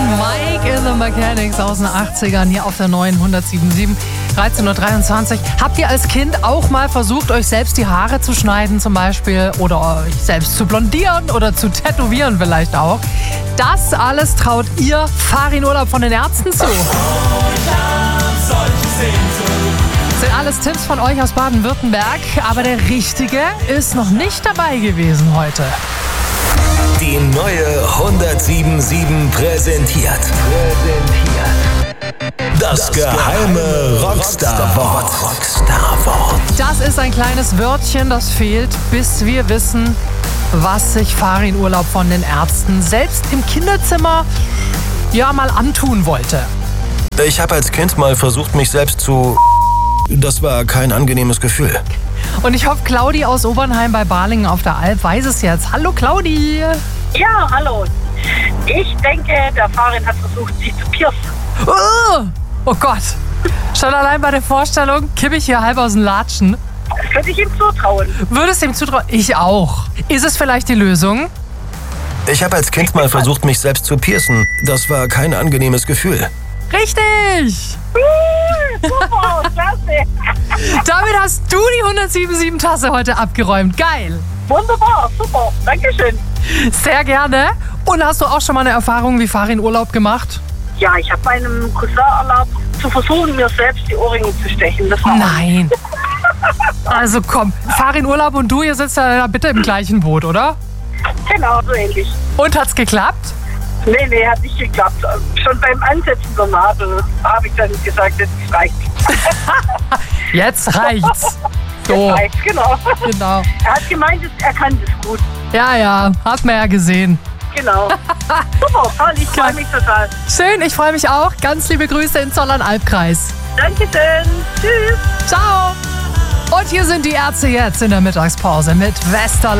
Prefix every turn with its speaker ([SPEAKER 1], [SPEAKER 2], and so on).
[SPEAKER 1] Mike in the Mechanics aus den 80ern hier auf der neuen 107.7, 13.23 Uhr. Habt ihr als Kind auch mal versucht, euch selbst die Haare zu schneiden zum Beispiel oder euch selbst zu blondieren oder zu tätowieren vielleicht auch? Das alles traut ihr Farin Urlaub von den Ärzten zu. Das sind alles Tipps von euch aus Baden-Württemberg, aber der Richtige ist noch nicht dabei gewesen heute.
[SPEAKER 2] Die neue 107.7 präsentiert das geheime Rockstar-Wort.
[SPEAKER 1] Das ist ein kleines Wörtchen, das fehlt, bis wir wissen, was sich Farin Urlaub von den Ärzten selbst im Kinderzimmer mal antun wollte.
[SPEAKER 2] Ich habe als Kind mal versucht, mich selbst zu... Das war kein angenehmes Gefühl.
[SPEAKER 1] Und ich hoffe, Claudi aus Obernheim bei Balingen auf der Alp weiß es jetzt. Hallo Claudi!
[SPEAKER 3] Ja, hallo. Ich denke, der Farin hat versucht, sich zu piercen.
[SPEAKER 1] Oh Gott! Schon allein bei der Vorstellung kippe ich hier halb aus den Latschen.
[SPEAKER 3] Das könnte ich ihm zutrauen.
[SPEAKER 1] Würdest du ihm zutrauen? Ich auch. Ist es vielleicht die Lösung?
[SPEAKER 2] Ich habe als Kind mal versucht, mich selbst zu piercen. Das war kein angenehmes Gefühl.
[SPEAKER 1] Richtig!
[SPEAKER 3] Super, klasse.
[SPEAKER 1] Damit hast du die 107.7 Tasse heute abgeräumt. Geil!
[SPEAKER 3] Wunderbar, super. Dankeschön.
[SPEAKER 1] Sehr gerne. Und hast du auch schon mal eine Erfahrung wie Farin Urlaub gemacht?
[SPEAKER 3] Ja, ich habe meinem Cousin erlaubt, zu versuchen, mir selbst die Ohrringe zu stechen. Das war
[SPEAKER 1] Nein. Also komm, Farin Urlaub und du, ihr sitzt ja bitte im gleichen Boot, oder?
[SPEAKER 3] Genau, so ähnlich.
[SPEAKER 1] Und hat's geklappt?
[SPEAKER 3] Nee, hat nicht geklappt. Schon beim Ansetzen der Nadel habe ich dann gesagt, jetzt reicht.
[SPEAKER 1] Jetzt reicht's. So.
[SPEAKER 3] Jetzt reicht's, genau. Er hat gemeint, er kann das gut.
[SPEAKER 1] Ja, hat man ja gesehen.
[SPEAKER 3] Genau. Super, toll, ich freue mich total.
[SPEAKER 1] Schön, ich freue mich auch. Ganz liebe Grüße in Zollern-Albkreis.
[SPEAKER 3] Dankeschön. Tschüss.
[SPEAKER 1] Ciao. Und hier sind die Ärzte jetzt in der Mittagspause mit Westerland.